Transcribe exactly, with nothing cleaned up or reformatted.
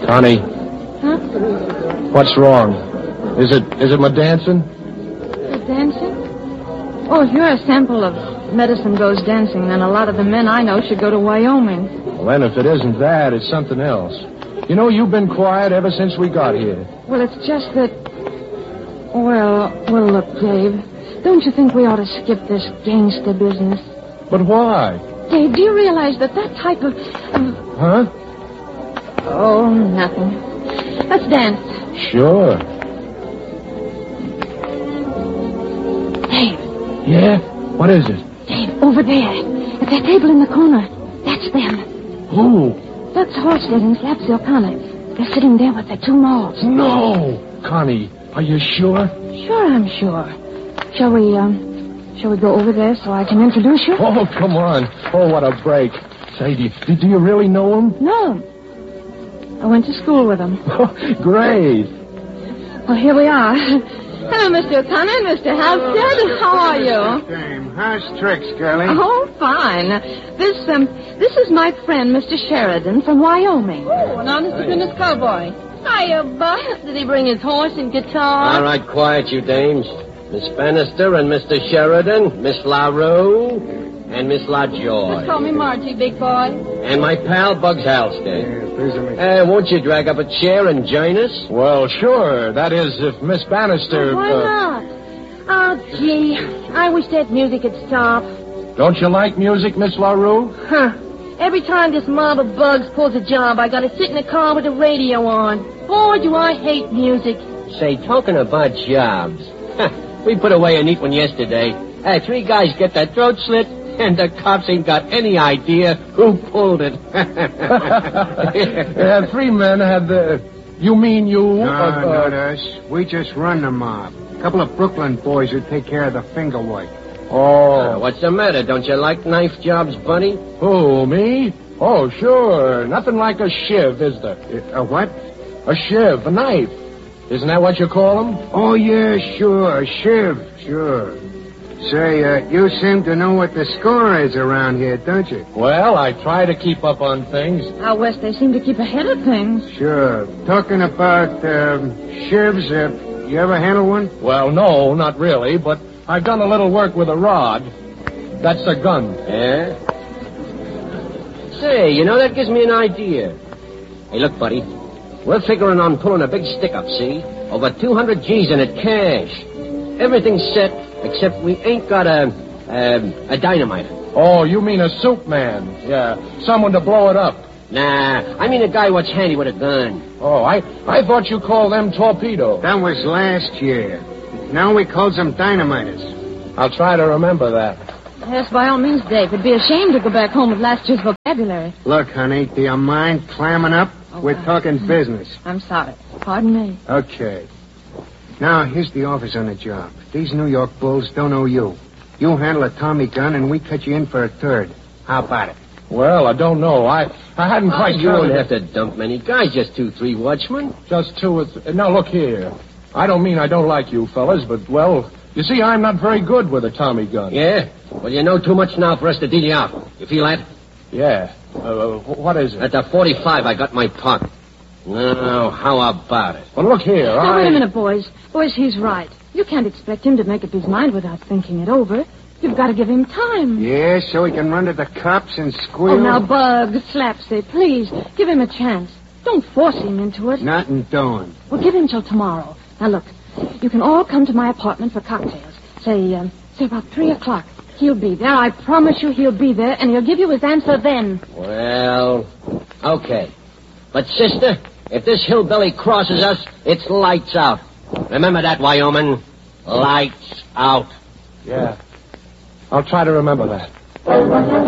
Connie. Huh? What's wrong? Is it is it my dancing? The dancing? Oh, if you're a sample of medicine goes dancing, then a lot of the men I know should go to Wyoming. Well, then, if it isn't that, it's something else. You know, you've been quiet ever since we got here. Well, it's just that... Well, well, look, Dave. Don't you think we ought to skip this gangster business? But why? Dave, do you realize that that type of... of... Huh? Oh, nothing. Let's dance. Sure. Dave. Yeah? What is it? Dave, over there. At that table in the corner. That's them. Who? That's Halstead and Slapsy O'Connor. They're sitting there with their two malls. No! Connie, are you sure? Sure, I'm sure. Shall we, um, shall we go over there so I can introduce you? Oh, come on. Oh, what a break. Say, do you, do you really know him? No. I went to school with them. Great. Well, here we are. Hello, Mister O'Connor and Mister Halstead. How are you? Same. How's tricks, girlie? Oh, fine. This, um, this is my friend, Mister Sheridan from Wyoming. Oh, an honest to goodness cowboy. Hiya, Buck. Did he bring his horse and guitar? All right, quiet, you dames. Miss Bannister and Mister Sheridan, Miss LaRue, and Miss LaJoy. Just call me Margie, big boy. And my pal, Bugs Halstead. Yeah, busy me. Uh, won't you drag up a chair and join us? Well, sure. That is, if Miss Bannister... Why uh, not? Oh, gee. I wish that music would stop. Don't you like music, Miss LaRue? Huh. Every time this mob of bugs pulls a job, I gotta sit in the car with the radio on. Boy, do I hate music. Say, talking about jobs. We put away a neat one yesterday. Uh, three guys get their throat slit, and the cops ain't got any idea who pulled it. Yeah, three men had the... You mean you... No, uh, not us. We just run the mob. A couple of Brooklyn boys who take care of the finger work. Oh. Uh, what's the matter? Don't you like knife jobs, Bunny? Who, me? Oh, sure. Nothing like a shiv, is there? Uh, a what? A shiv, a knife. Isn't that what you call them? Oh, yeah, sure. A shiv. Sure. Say, uh, you seem to know what the score is around here, don't you? Well, I try to keep up on things. Out west, they seem to keep ahead of things. Sure. Talking about, um, shivs, uh, you ever handle one? Well, no, not really, but I've done a little work with a rod. That's a gun. Yeah? Say, you know, that gives me an idea. Hey, look, buddy. We're figuring on pulling a big stick up, see? Over two hundred G's in it, cash. Everything's set, except we ain't got a, a, a dynamite. Oh, you mean a soup man? Yeah, someone to blow it up. Nah, I mean a guy what's handy with a gun. Oh, I, I thought you called them torpedoes. That was last year. Now we calls them dynamiters. I'll try to remember that. Yes, by all means, Dave. It'd be a shame to go back home with last year's vocabulary. Look, honey, do you mind clamming up? Oh, We're I- talking business. I'm sorry. Pardon me. Okay. Now, here's the offers on the job. These New York bulls don't owe you. You handle a Tommy gun, and we cut you in for a third. How about it? Well, I don't know. I, I hadn't Oh, quite you don't counted have to dump many guys, just two, three watchmen. Just two or th- Now, look here. I don't mean I don't like you fellas, but, well, you see, I'm not very good with a Tommy gun. Yeah? Well, you know too much now for us to deal you out. You feel that? Yeah. Uh, what is it? At the forty-five, I got my pocket. Now, how about it? Well, look here. Now, I... wait a minute, boys. Boys, he's right. You can't expect him to make up his mind without thinking it over. You've got to give him time. Yeah, so he can run to the cops and squeal? Oh, now, Bug, Slapsy, please, give him a chance. Don't force him into it. Nothing doing. Well, give him till tomorrow. Now, look, you can all come to my apartment for cocktails. Say, um, say about three o'clock. He'll be there. I promise you he'll be there, and he'll give you his answer then. Well, okay. But, sister, if this hillbilly crosses us, it's lights out. Remember that, Wyoming? Lights out. Yeah. I'll try to remember that.